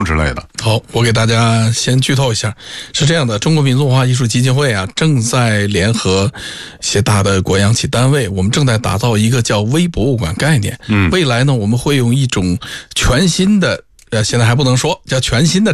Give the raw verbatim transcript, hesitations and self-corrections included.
之类的。 好，我给大家先剧透一下，是这样的，中国民族文化艺术基金会啊，正在联合一些大的国央企单位，我们正在打造一个叫微博物馆概念。嗯，未来呢，我们会用一种全新的，呃，现在还不能说，叫全新的